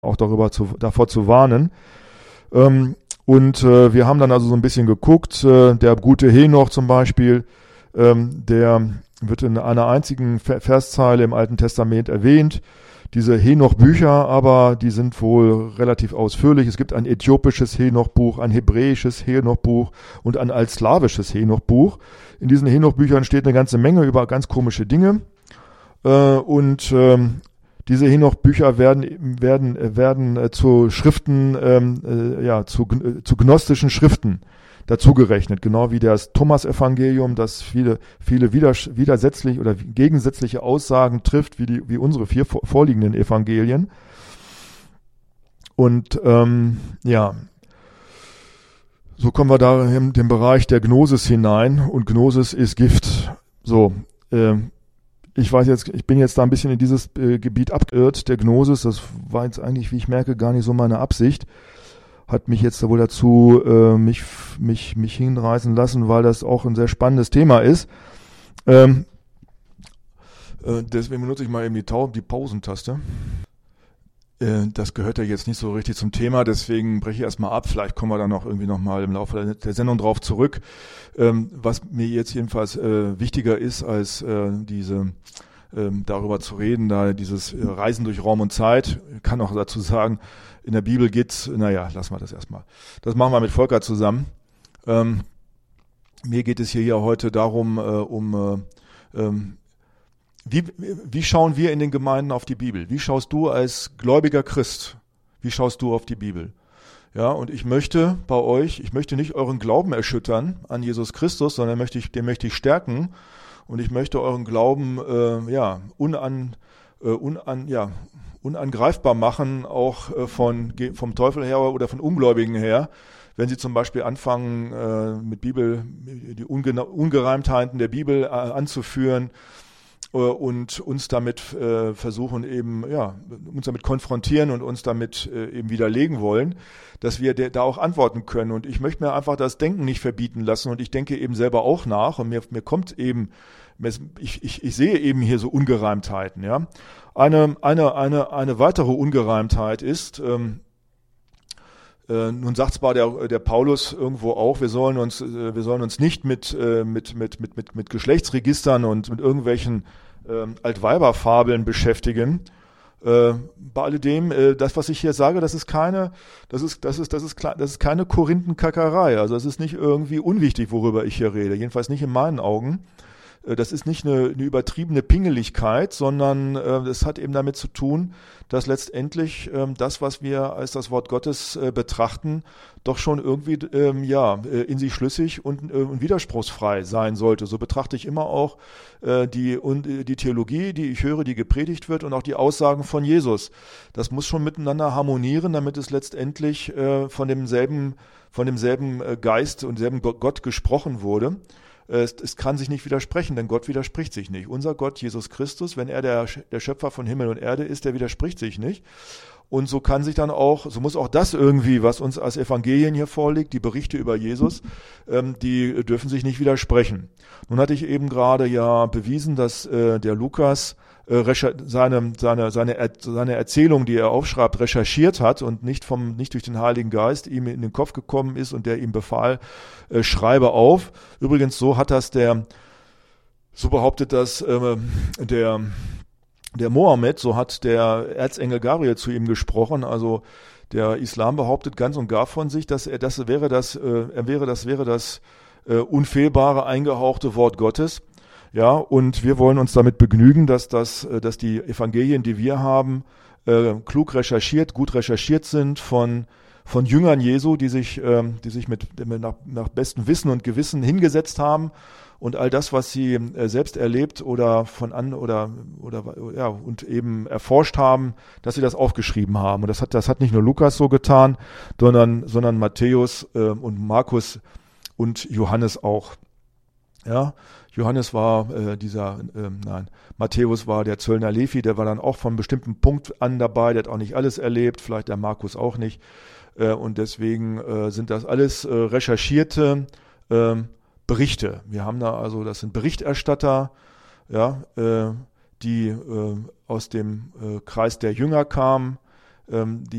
auch davor zu warnen. Und wir haben dann also so ein bisschen geguckt, der gute Henoch zum Beispiel, der wird in einer einzigen Verszeile im Alten Testament erwähnt. Diese Henoch-Bücher aber, die sind wohl relativ ausführlich. Es gibt ein äthiopisches Henoch-Buch, ein hebräisches Henoch-Buch und ein altslawisches Henoch-Buch. In diesen Henoch-Büchern steht eine ganze Menge über ganz komische Dinge. Diese Henoch-Bücher werden zu Schriften, zu gnostischen Schriften dazugerechnet, genau wie das Thomas-Evangelium, das viele widersätzliche oder gegensätzliche Aussagen trifft, wie unsere 4 vorliegenden Evangelien. Und so kommen wir da in den Bereich der Gnosis hinein, und Gnosis ist Gift. So, ich bin jetzt da ein bisschen in dieses Gebiet abgeirrt, der Gnosis. Das war jetzt eigentlich, wie ich merke, gar nicht so meine Absicht. Hat mich jetzt wohl dazu mich hinreißen lassen, weil das auch ein sehr spannendes Thema ist. Deswegen benutze ich mal eben die Pausentaste. Das gehört ja jetzt nicht so richtig zum Thema, deswegen breche ich erstmal ab. Vielleicht kommen wir dann noch irgendwie nochmal im Laufe der Sendung drauf zurück. Was mir jetzt jedenfalls wichtiger ist, als darüber zu reden, da dieses Reisen durch Raum und Zeit, ich kann auch dazu sagen, in der Bibel geht's, lassen wir das erstmal. Das machen wir mit Volker zusammen. Mir geht es hier heute darum, wie schauen wir in den Gemeinden auf die Bibel? Wie schaust du als gläubiger Christ? Wie schaust du auf die Bibel? Ja, und ich möchte nicht euren Glauben erschüttern an Jesus Christus, sondern den möchte ich stärken, und ich möchte euren Glauben unangreifbar machen, auch vom Teufel her oder von Ungläubigen her, wenn sie zum Beispiel anfangen, mit Bibel die Ungereimtheiten der Bibel anzuführen und uns damit versuchen uns damit konfrontieren und uns damit eben widerlegen wollen, dass wir da auch antworten können. Und ich möchte mir einfach das Denken nicht verbieten lassen, und ich denke eben selber auch nach, und mir kommt eben, ich sehe eben hier so Ungereimtheiten, ja. Eine weitere Ungereimtheit ist, nun sagt zwar der Paulus irgendwo auch, wir sollen uns nicht mit Geschlechtsregistern und mit irgendwelchen Altweiberfabeln beschäftigen. Bei alledem, das, was ich hier sage, das ist keine Korinthenkackerei. Also es ist nicht irgendwie unwichtig, worüber ich hier rede. Jedenfalls nicht in meinen Augen. Das ist nicht eine übertriebene Pingeligkeit, sondern es hat eben damit zu tun, dass letztendlich das, was wir als das Wort Gottes betrachten, doch schon irgendwie in sich schlüssig und widerspruchsfrei sein sollte. So betrachte ich immer auch die Theologie, die ich höre, die gepredigt wird, und auch die Aussagen von Jesus. Das muss schon miteinander harmonieren, damit es letztendlich von demselben Geist und selben Gott gesprochen wurde. Es kann sich nicht widersprechen, denn Gott widerspricht sich nicht. Unser Gott, Jesus Christus, wenn er der Schöpfer von Himmel und Erde ist, der widerspricht sich nicht. Und so muss auch das irgendwie, was uns als Evangelien hier vorliegt, die Berichte über Jesus, die dürfen sich nicht widersprechen. Nun hatte ich eben gerade bewiesen, dass der Lukas seine Erzählung, die er aufschreibt, recherchiert hat und nicht durch den Heiligen Geist ihm in den Kopf gekommen ist und der ihm befahl, schreibe auf. Übrigens, so behauptet das der Mohammed, so hat der Erzengel Gabriel zu ihm gesprochen. Also der Islam behauptet ganz und gar von sich, dass er wäre das unfehlbare, eingehauchte Wort Gottes. Ja, und wir wollen uns damit begnügen, dass die Evangelien, die wir haben, gut recherchiert sind von Jüngern Jesu, die sich nach bestem Wissen und Gewissen hingesetzt haben und all das, was sie selbst erlebt und eben erforscht haben, dass sie das aufgeschrieben haben. Und das hat nicht nur Lukas so getan, sondern Matthäus und Markus und Johannes auch. Ja, Matthäus war der Zöllner Levi, der war dann auch von einem bestimmten Punkt an dabei, der hat auch nicht alles erlebt, vielleicht der Markus auch nicht. Und deswegen sind das alles recherchierte Berichte. Wir haben das sind Berichterstatter, die aus dem Kreis der Jünger kamen, die